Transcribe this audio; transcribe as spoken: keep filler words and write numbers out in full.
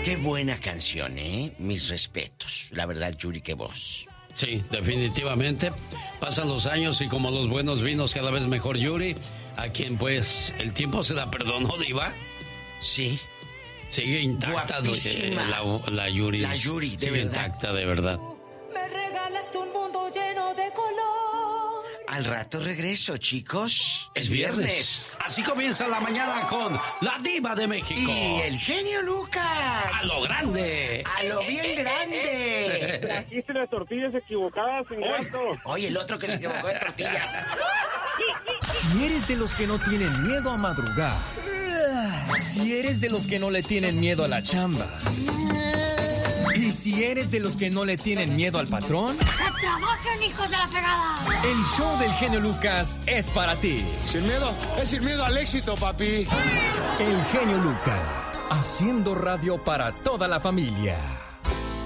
Qué buena canción, ¿eh? Mis respetos. La verdad, Yuri, qué voz. Sí, definitivamente. Pasan los años y como los buenos vinos cada vez mejor, Yuri, a quien pues el tiempo se la perdonó, Diva. Sí. Sigue intacta eh, la, la Yuri. La Yuri, de Sigue verdad. intacta, de verdad. Me regalaste un mundo lleno de color. Al rato regreso, chicos. Es viernes. Así comienza la mañana con la Diva de México. Y el genio Lucas. A lo grande. A lo bien grande. Trajiste las tortillas equivocadas, ingrato. Oye, el otro que se equivocó de tortillas. Si eres de los que no tienen miedo a madrugar, si eres de los que no le tienen miedo a la chamba, y si eres de los que no le tienen miedo al patrón, ¡que trabajen, hijos de la fregada! el show del genio Lucas es para ti. Sin miedo, es sin miedo al éxito, papi. El genio Lucas, haciendo radio para toda la familia.